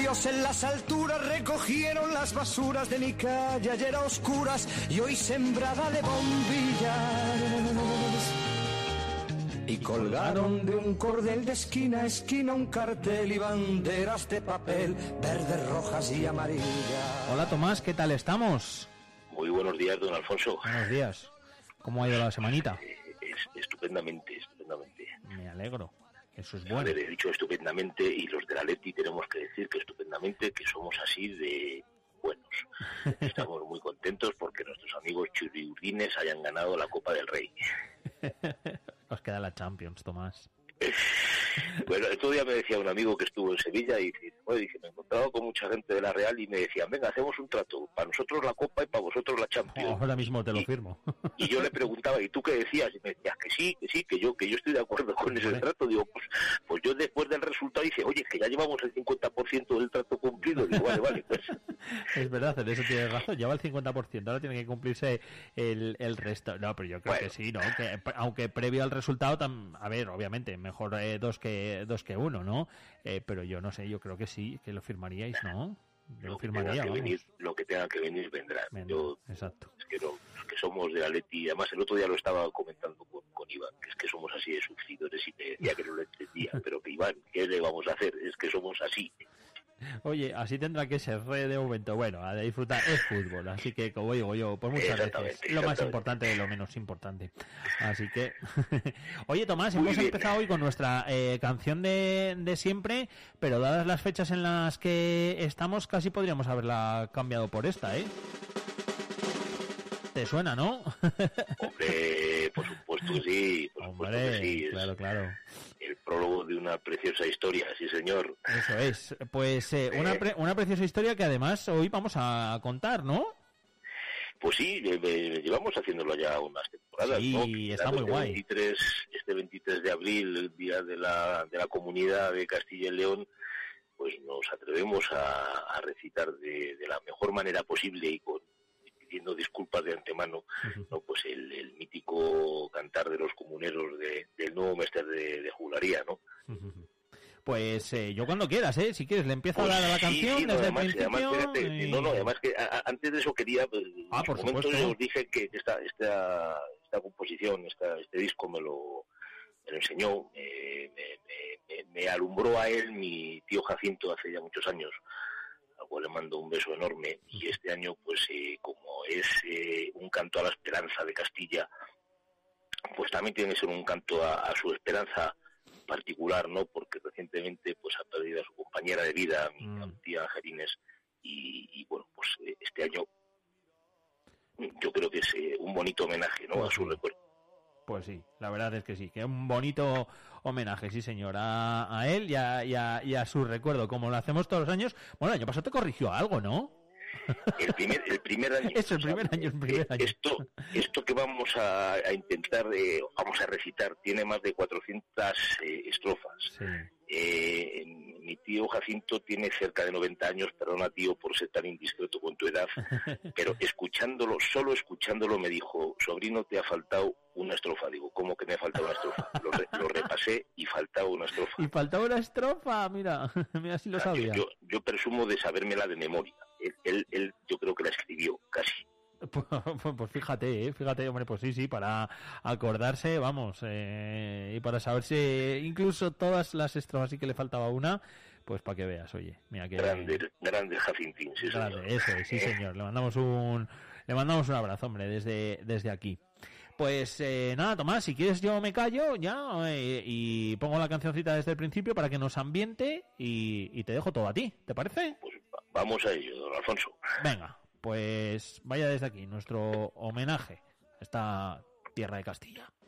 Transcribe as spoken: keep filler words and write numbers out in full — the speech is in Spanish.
Dios en las alturas recogieron las basuras de mi calle ayer a oscuras y hoy sembrada de bombillas. Y colgaron de un cordel de esquina a esquina un cartel y banderas de papel, verdes, rojas y amarillas. Hola Tomás, ¿qué tal estamos? Muy buenos días, don Alfonso. Buenos días. ¿Cómo ha ido la semanita? Eh, es, estupendamente, estupendamente. Me alegro. Eso es bueno. A ver, he dicho estupendamente y los de la Leti tenemos que decir que estupendamente, que somos así de buenos. Estamos muy contentos porque nuestros amigos churiurdines hayan ganado la Copa del Rey. Os queda la Champions, Tomás. Bueno, el otro día me decía un amigo que estuvo en Sevilla y dice, oye, dice, me he encontrado con mucha gente de la Real y me decían, venga, hacemos un trato, para nosotros la Copa y para vosotros la Champions. Oh, ahora mismo te lo y, firmo. Y yo le preguntaba, ¿y tú qué decías? Y me decías que sí, que sí, que yo que yo estoy de acuerdo con ese trato. Digo, pues pues yo después del resultado dice, oye, que ya llevamos el cincuenta por ciento del trato cumplido. Digo, vale, vale, pues. Es verdad, en eso tienes razón, lleva el cincuenta por ciento, ahora tiene que cumplirse el, el resto. No, pero yo creo bueno. que sí, ¿no? Que, aunque previo al resultado, tam, a ver, obviamente, mejor eh, dos que dos que uno, ¿no? Eh, pero yo no sé, yo creo que sí, que lo firmaríais, ¿no? Yo lo, lo firmaría, que venir, lo que tenga que venir vendrá. Vendrá, yo, exacto. Es que, no, es que somos de Atleti, además el otro día lo estaba comentando con, con Iván, que es que somos así de sufridores y me decía que no lo entendía, pero que Iván, ¿qué le vamos a hacer? Es que somos así. Oye, así tendrá que ser re de momento. Bueno, a disfrutar es fútbol, así que como digo yo, pues muchas veces lo más importante de lo menos importante. Así que, oye Tomás, Muy hemos bien. empezado hoy con nuestra eh, canción de, de siempre, pero dadas las fechas en las que estamos, casi podríamos haberla cambiado por esta, ¿eh? ¿Te suena, no? Hombre, por supuesto que sí, por Hombre, supuesto que sí. Claro, claro. El prólogo de una preciosa historia, sí señor. Eso es. Pues eh, una, pre- una preciosa historia que además hoy vamos a contar, ¿no? Pues sí, eh, llevamos haciéndolo ya unas temporadas, sí, ¿no? Sí, está este muy guay. veintitrés, este veintitrés de abril, el día de la, de la Comunidad de Castilla y León, pues nos atrevemos a, a recitar de, de la mejor manera posible y con pidiendo disculpas de antemano, uh-huh. no pues el, el mítico cantar de los comuneros de, del nuevo Mester de, de Juglaría, ¿no? Uh-huh. Pues eh, yo cuando quieras, ¿eh? Si quieres, le empiezo pues a dar a la canción sí, sí, no, desde además, el principio. Además, fíjate, y... no, no, además que a, a, antes de eso quería, pues, ah, en por su momento supuesto. os dije que esta, esta, esta composición, esta, este disco me lo, me lo enseñó, me, me, me, me alumbró a él mi tío Jacinto hace ya muchos años, al cual le mando un beso enorme, y este año, pues, eh, como es eh, un canto a la esperanza de Castilla, pues también tiene que ser un canto a, a su esperanza particular, ¿no? Porque recientemente, pues, ha perdido a su compañera de vida, mi mm. tía Angelines, y, y, bueno, pues, este año yo creo que es eh, un bonito homenaje, ¿no? Pues a su sí. recuerdo. Pues sí, la verdad es que sí, que es un bonito homenaje, sí señor, a, a él y a, y, a, y a su recuerdo, como lo hacemos todos los años. Bueno, el año pasado te corrigió algo, ¿no? El primer, el primer año. Eso, el primer o sea, año, el primer año. Esto, esto que vamos a, a intentar, eh, vamos a recitar, tiene más de cuatrocientas eh, estrofas. Sí. Eh, mi tío Jacinto tiene cerca de noventa años, perdona tío por ser tan indiscreto con tu edad, pero escuchándolo, solo escuchándolo me dijo, sobrino, te ha faltado una estrofa. Digo, ¿cómo que me ha faltado una estrofa? Lo, re, lo repasé y faltaba una estrofa. Y faltaba una estrofa, mira, mira si lo o sea, sabía. Yo, yo, yo presumo de sabérmela de memoria. Él, él, él yo creo que la escribió, casi. Pues, pues fíjate, ¿eh? fíjate, hombre, pues sí, sí, para acordarse, vamos, eh, y para saberse incluso todas las estrofas y que le faltaba una, pues para que veas, oye, mira que... Grande, grande Jacintín, sí grande, señor. Eso es, sí señor, le mandamos un, le mandamos un abrazo, hombre, desde, desde aquí. Pues eh, nada, Tomás, si quieres yo me callo ya eh, y pongo la cancioncita desde el principio para que nos ambiente y, y te dejo todo a ti, ¿te parece? Pues vamos a ello, don Alfonso. Venga. Pues vaya desde aquí nuestro homenaje a esta tierra de Castilla.